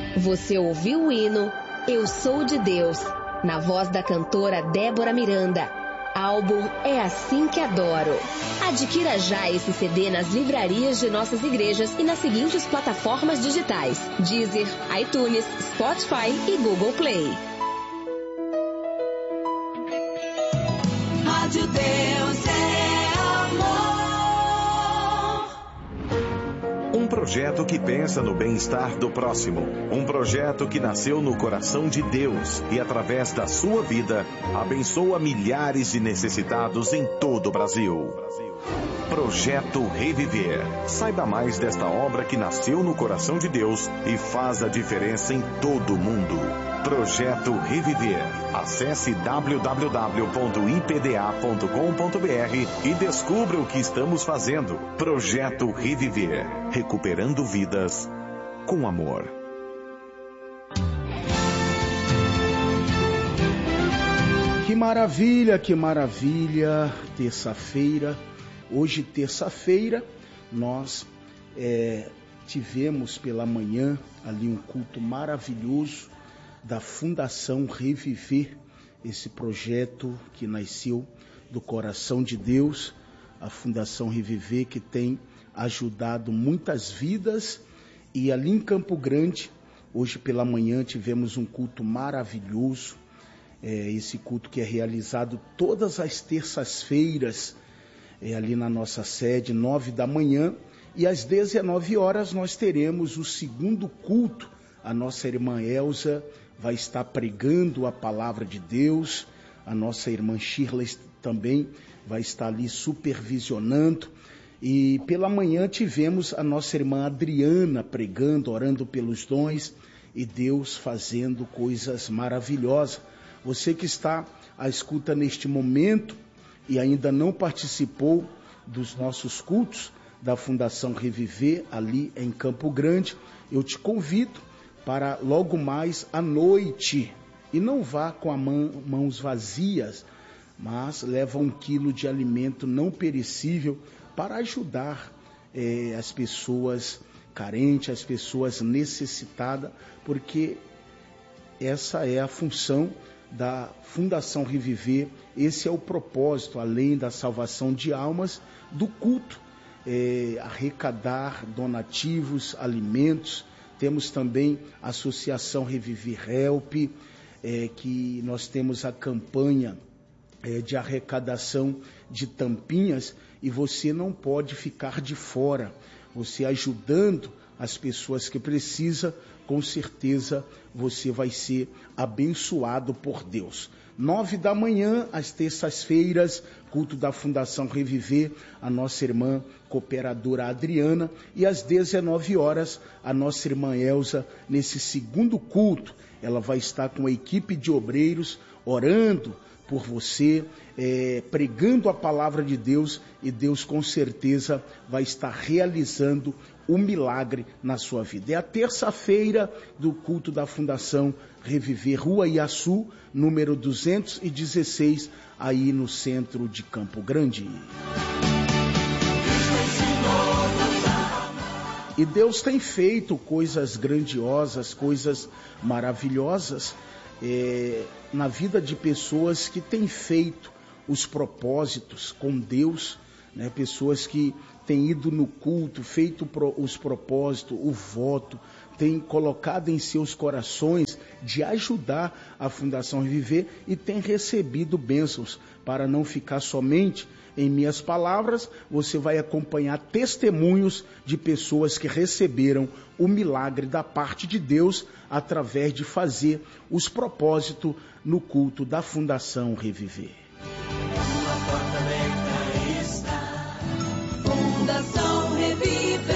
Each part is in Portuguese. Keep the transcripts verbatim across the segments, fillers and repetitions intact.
Você ouviu o hino Eu Sou de Deus, na voz da cantora Débora Miranda. Álbum É Assim Que Adoro. Adquira já esse C D nas livrarias de nossas igrejas e nas seguintes plataformas digitais: Deezer, iTunes, Spotify e Google Play. Rádio Deus é amor. Um projeto que pensa no bem-estar do próximo. Um projeto que nasceu no coração de Deus e, através da sua vida, abençoa milhares de necessitados em todo o Brasil. Projeto Reviver. Saiba mais desta obra que nasceu no coração de Deus e faz a diferença em todo o mundo. Projeto Reviver. Acesse w w w ponto i p d a ponto com ponto b r e descubra o que estamos fazendo. Projeto Reviver. Recuperando vidas com amor. Que maravilha, que maravilha. Terça-feira. Hoje, terça-feira, nós é, tivemos pela manhã ali um culto maravilhoso da Fundação Reviver, esse projeto que nasceu do coração de Deus, a Fundação Reviver, que tem ajudado muitas vidas. E ali em Campo Grande, hoje pela manhã, tivemos um culto maravilhoso, é, esse culto que é realizado todas as terças-feiras, é, ali na nossa sede, nove da manhã, e às dezenove horas nós teremos o segundo culto. A nossa irmã Elza vai estar pregando a palavra de Deus, a nossa irmã Shirley também vai estar ali supervisionando, e pela manhã tivemos a nossa irmã Adriana pregando, orando pelos dons, e Deus fazendo coisas maravilhosas. Você que está à escuta neste momento e ainda não participou dos nossos cultos da Fundação Reviver, ali em Campo Grande, eu te convido para logo mais à noite. E não vá com as mãos vazias, mas leva um quilo de alimento não perecível para ajudar eh, as pessoas carentes, as pessoas necessitadas, porque essa é a função da Fundação Reviver. Esse é o propósito, além da salvação de almas, do culto, é, arrecadar donativos, alimentos. Temos também a Associação Reviver Help, é, que nós temos a campanha é, de arrecadação de tampinhas, e você não pode ficar de fora. Você ajudando as pessoas que precisam, com certeza você vai ser abençoado por Deus. Nove da manhã, às terças-feiras, culto da Fundação Reviver, a nossa irmã cooperadora Adriana, e às dezenove horas, a nossa irmã Elza, nesse segundo culto, ela vai estar com a equipe de obreiros, orando por você, é, pregando a palavra de Deus, e Deus com certeza vai estar realizando um milagre na sua vida. É a terça-feira do culto da Fundação Reviver, Rua Iaçu, número duzentos e dezesseis, aí no centro de Campo Grande. E Deus tem feito coisas grandiosas, coisas maravilhosas, é, na vida de pessoas que têm feito os propósitos com Deus, né? Pessoas que têm ido no culto, feito pro, os propósitos, o voto, têm colocado em seus corações de ajudar a Fundação Reviver e têm recebido bênçãos. Para não ficar somente em minhas palavras, você vai acompanhar testemunhos de pessoas que receberam o milagre da parte de Deus através de fazer os propósitos no culto da Fundação Reviver. A porta aberta está, Fundação Reviver.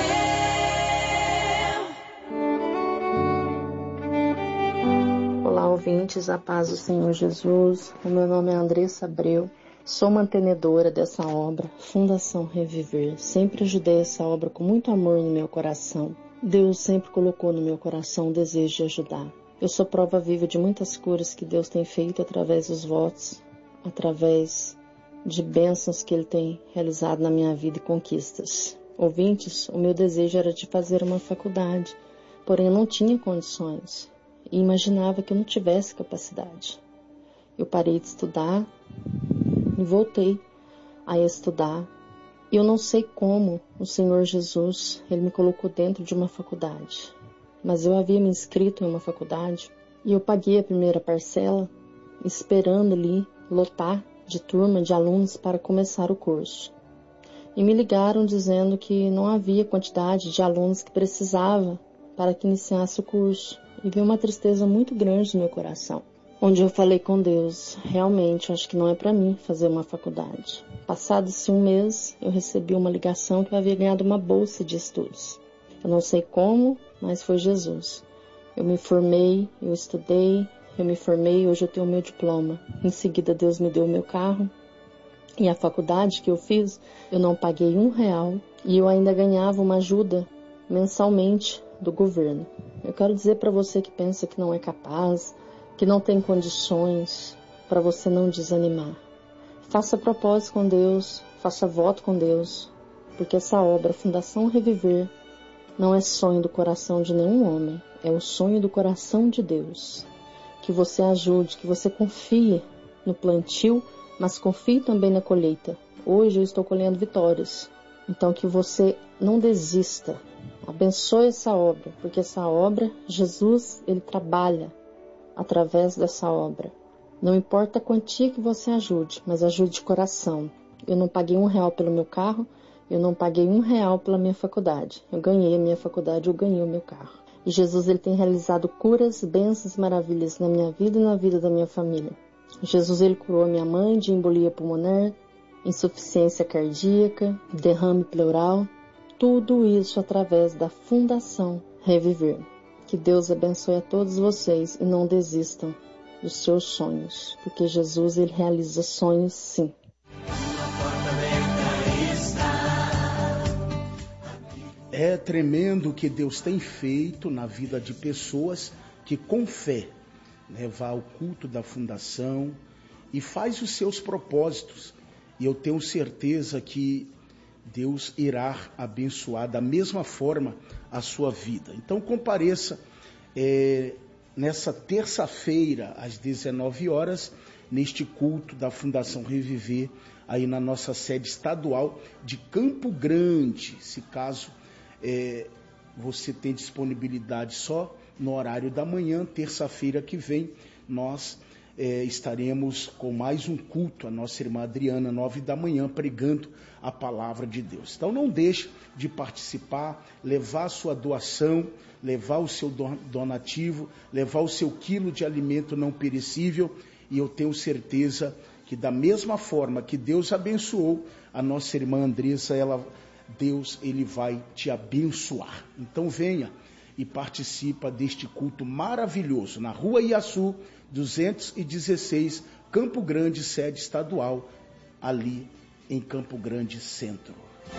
Olá, ouvintes, a paz do Senhor Jesus. O meu nome é Andressa Abreu. Sou mantenedora dessa obra, Fundação Reviver. Sempre ajudei essa obra com muito amor no meu coração. Deus sempre colocou no meu coração o desejo de ajudar. Eu sou prova viva de muitas curas que Deus tem feito através dos votos, através de bênçãos que Ele tem realizado na minha vida e conquistas. Ouvintes, o meu desejo era de fazer uma faculdade, porém eu não tinha condições e imaginava que eu não tivesse capacidade. Eu parei de estudar e voltei a estudar. E eu não sei como o Senhor Jesus, Ele me colocou dentro de uma faculdade. Mas eu havia me inscrito em uma faculdade e eu paguei a primeira parcela, esperando ali lotar de turma de alunos para começar o curso. E me ligaram dizendo que não havia quantidade de alunos que precisava para que iniciasse o curso. E veio uma tristeza muito grande no meu coração, onde eu falei com Deus, realmente eu acho que não é para mim fazer uma faculdade. Passado-se um mês, eu recebi uma ligação que eu havia ganhado uma bolsa de estudos. Eu não sei como, mas foi Jesus. Eu me formei, eu estudei, eu me formei, hoje eu tenho o meu diploma. Em seguida, Deus me deu o meu carro. E a faculdade que eu fiz, eu não paguei um real e eu ainda ganhava uma ajuda mensalmente do governo. Eu quero dizer para você que pensa que não é capaz, que não tem condições, para você não desanimar. Faça propósito com Deus, faça voto com Deus, porque essa obra, Fundação Reviver, não é sonho do coração de nenhum homem, é o sonho do coração de Deus. Que você ajude, que você confie no plantio, mas confie também na colheita. Hoje eu estou colhendo vitórias, então que você não desista. Abençoe essa obra, porque essa obra, Jesus, Ele trabalha através dessa obra. Não importa a quantia que você ajude, mas ajude de coração. Eu não paguei um real pelo meu carro, eu não paguei um real pela minha faculdade. Eu ganhei a minha faculdade, eu ganhei o meu carro. E Jesus, Ele tem realizado curas, bênçãos, maravilhas na minha vida e na vida da minha família. Jesus, Ele curou a minha mãe de embolia pulmonar, insuficiência cardíaca, derrame pleural. Tudo isso através da Fundação Reviver. Que Deus abençoe a todos vocês e não desistam dos seus sonhos, porque Jesus, Ele realiza sonhos sim. É tremendo o que Deus tem feito na vida de pessoas que com fé levar ao culto da fundação e faz os seus propósitos. E eu tenho certeza que Deus irá abençoar da mesma forma a sua vida. Então compareça é, nessa terça-feira, às dezenove horas, neste culto da Fundação Reviver, aí na nossa sede estadual de Campo Grande. Se caso é, você tem disponibilidade só no horário da manhã, terça-feira que vem, nós É, estaremos com mais um culto, a nossa irmã Adriana, nove da manhã, pregando a palavra de Deus. Então não deixe de participar, levar a sua doação, levar o seu donativo, levar o seu quilo de alimento não perecível, e eu tenho certeza que da mesma forma que Deus abençoou a nossa irmã Andressa, ela, Deus, Ele vai te abençoar. Então venha e participa deste culto maravilhoso, na Rua Iaçu, duzentos e dezesseis, Campo Grande, sede estadual, ali em Campo Grande Centro.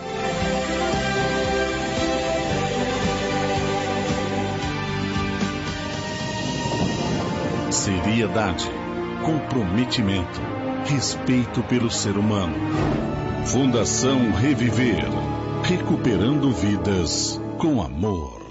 Seriedade, comprometimento, respeito pelo ser humano. Fundação Reviver, recuperando vidas com amor.